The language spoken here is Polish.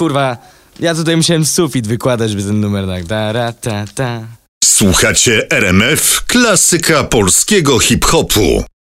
kurwa, ja tutaj musiałem sufit wykładać, by ten numer tak. Ta. Słuchacie RMF, klasyka polskiego hip-hopu.